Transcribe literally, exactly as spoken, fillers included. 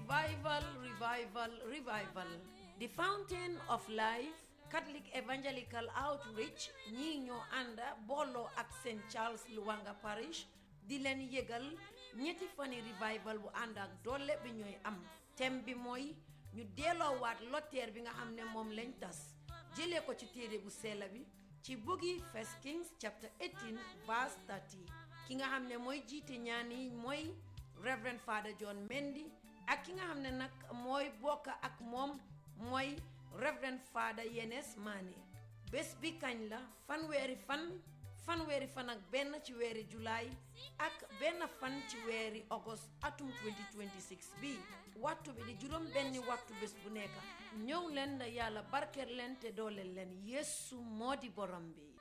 Revival, revival, revival. The Fountain of Life Catholic Evangelical Outreach ñi ñoo ànda booloo ak Saint Charles Luwanga Parish di leen yëgal ñetti fani revival bu ànd ak doole bi ñooy am thème bi mooy ñu delloowaat lotteer bi nga xam ne moom lañ tas jëlee ko ci téere bu sell bi ci buggi First Kings chapter eighteen verse thirty ki nga xam ne mooy jiite ñaan yi mooy Reverend Father John Mendy ak ki nga xam ne nag mooy bokk ak moom mooy Reverend Father Yenes Mane bés bi kañ la fanweeri fan fanweeri fan ak benn ci weeri July ak benn fan ci weeri August atum twenty twenty-six bi waxtu bi di juróom benni waxtu bés bu nekk ñëw leen da yàlla barkeel leen te dooleel leen Yeesu moo di borom bi